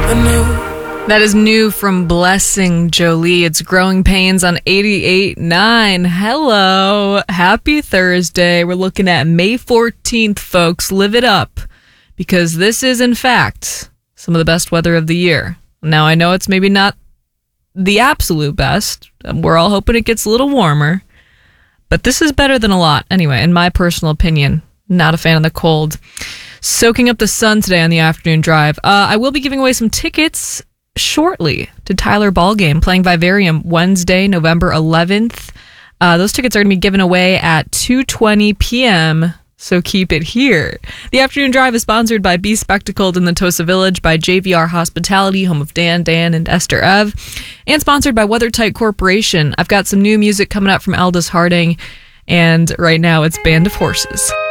That is new from Blessing Jolie. It's Growing Pains on 88.9. Hello. Happy Thursday. We're looking at May 14th, folks. Live it up, because this is, in fact, some of the best weather of the year. Now, I know it's maybe not the absolute best. We're all hoping it gets a little warmer, but this is better than a lot. Anyway, in my personal opinion, not a fan of the cold. Soaking up the sun today on the afternoon drive. I will be giving away some tickets shortly to Tyler Ballgame playing Vivarium Wednesday, November 11th. Those tickets are going to be given away at 2:20 p.m., so keep it here. The afternoon drive is sponsored by Be Spectacled in the Tosa Village, by JVR Hospitality, home of Dan, and Esther Ev, and sponsored by WeatherTight Corporation. I've got some new music coming up from Aldous Harding, and right now it's Band of Horses.